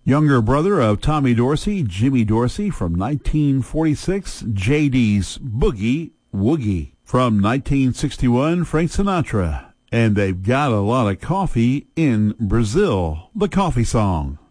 Younger brother of Tommy Dorsey, Jimmy Dorsey, from 1946, J.D.'s Boogie Woogie. From 1961, Frank Sinatra, and they've got a lot of coffee in Brazil, the coffee song.